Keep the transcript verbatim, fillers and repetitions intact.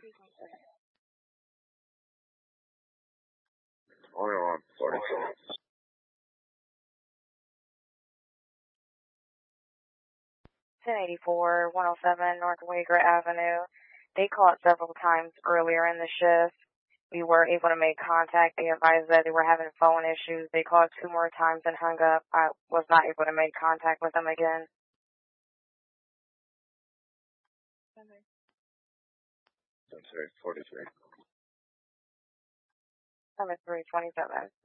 Only on forty-three. ten eighty-four, one oh seven North Wager Avenue. They called several times earlier in the shift. We were able to make contact. They advised that they were having phone issues. They called two more times and hung up. I was not able to make contact with them again. I'm sorry, forty-three. seven three two seven.